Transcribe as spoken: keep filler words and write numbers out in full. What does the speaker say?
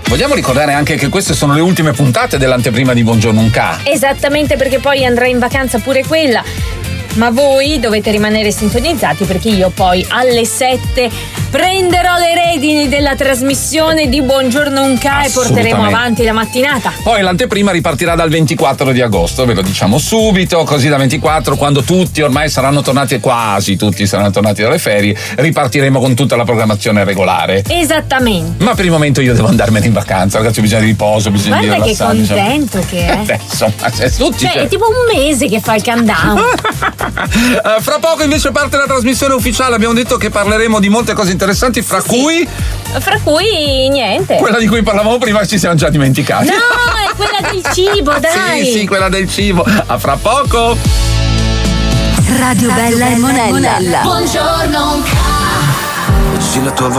Vogliamo ricordare anche che queste sono le ultime puntate dell'anteprima di Buongiorno Unca. Esattamente, perché poi andrà in vacanza pure quella. Ma voi dovete rimanere sintonizzati, perché io poi alle sette prenderò le redini della trasmissione di Buongiorno Unca e porteremo avanti la mattinata. Poi l'anteprima ripartirà dal ventiquattro di agosto, ve lo diciamo subito, così da ventiquattro, quando tutti ormai saranno tornati, quasi tutti saranno tornati dalle ferie, ripartiremo con tutta la programmazione regolare. Esattamente. Ma per il momento io devo andarmene in vacanza, ragazzi, ho bisogno di riposo, bisogno Guarda di rilassarmi. Guarda che contento che è. Beh, insomma, cioè, tutti, cioè, cioè... è tipo un mese che fa il countdown. Uh, fra poco invece parte la trasmissione ufficiale, abbiamo detto che parleremo di molte cose interessanti, fra sì, cui fra cui niente, quella di cui parlavamo prima ci siamo già dimenticati. No, è quella del cibo, dai. Sì, sì, quella del cibo. A fra poco. Radio Bella e Monella. Buongiorno Unca.